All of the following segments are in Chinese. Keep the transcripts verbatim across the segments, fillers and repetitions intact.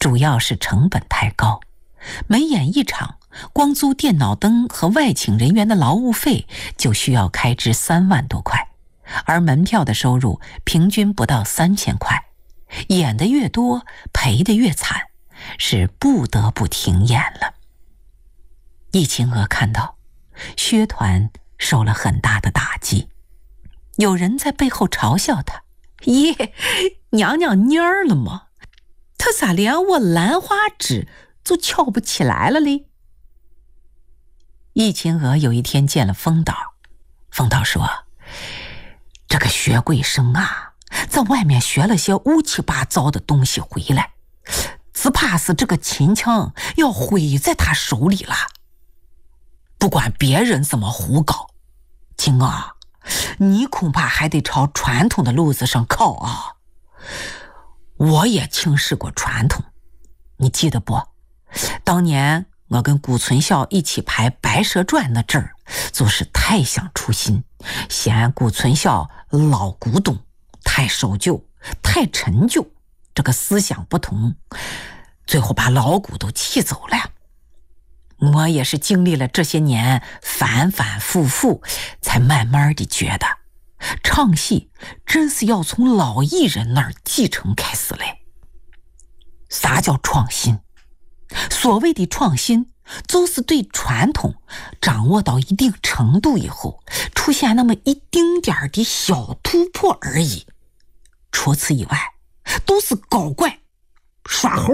主要是成本太高，每演一场，光租电脑灯和外请人员的劳务费就需要开支三万多块，而门票的收入平均不到三千块，演得越多，赔得越惨，是不得不停演了。易秦娥看到薛团受了很大的打击，有人在背后嘲笑他：“耶，娘娘蔫儿了吗？他咋连我兰花指都翘不起来了嘞？”易秦娥有一天见了风导，风导说：“这个薛贵生啊，在外面学了些乌七八糟的东西回来，只怕是这个秦腔要毁在他手里了。不管别人怎么胡搞，秦啊，你恐怕还得朝传统的路子上靠啊。我也轻视过传统，你记得不？当年我跟顾存孝一起排《白蛇传》那阵儿，就是太想出新，嫌顾存孝老古董，太守旧，太陈旧，这个思想不同，最后把老古都气走了。我也是经历了这些年反反复复，才慢慢的觉得唱戏真是要从老艺人那儿继承开始嘞。啥叫创新？所谓的创新，就是对传统掌握到一定程度以后，出现那么一丁点儿的小突破而已。除此以外，都是搞怪、耍猴。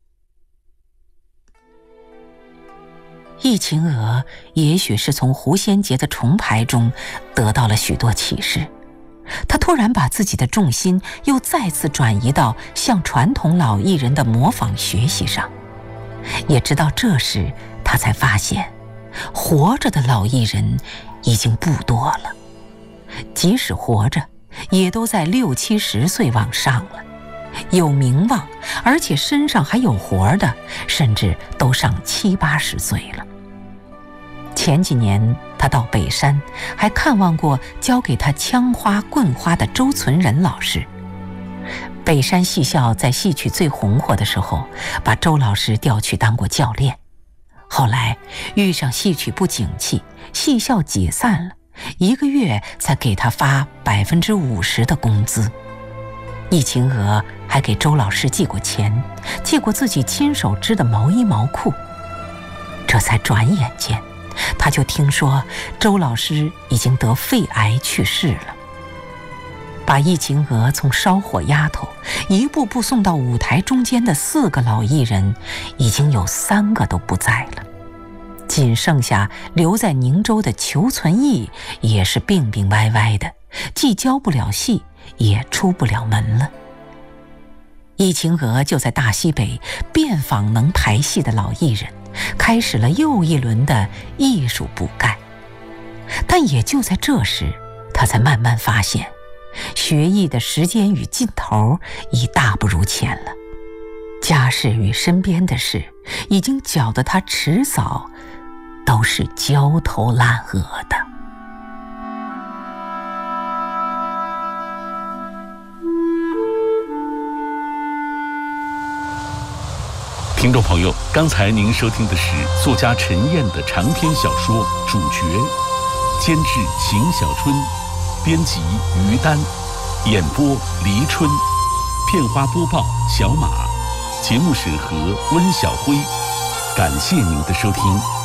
易秦娥也许是从胡先杰的重排中得到了许多启示，他突然把自己的重心又再次转移到向传统老艺人的模仿学习上。也直到这时，他才发现活着的老艺人已经不多了，即使活着也都在六七十岁往上了，有名望而且身上还有活的，甚至都上七八十岁了。前几年他到北山还看望过教给他枪花棍花的周存仁老师。北山戏校在戏曲最红火的时候，把周老师调去当过教练，后来遇上戏曲不景气，戏校解散了，一个月才给他发百分之五十的工资。易秦娥还给周老师寄过钱，借过自己亲手织的毛衣毛裤。这才转眼间，他就听说周老师已经得肺癌去世了。把易秦娥从烧火丫头一步步送到舞台中间的四个老艺人，已经有三个都不在了，仅剩下留在宁州的裘存义也是病病歪歪的，既教不了戏，也出不了门了。易秦娥就在大西北遍访能排戏的老艺人，开始了又一轮的艺术补钙。但也就在这时，他才慢慢发现学艺的时间与劲头已大不如前了，家事与身边的事已经搅得他迟早都是焦头烂额的。 听众朋友，刚才您收听的是作家陈燕的长篇小说《主角》，监制邢小春，编辑于丹，演播黎春，片花播报小马，节目审核温小辉。感谢您的收听。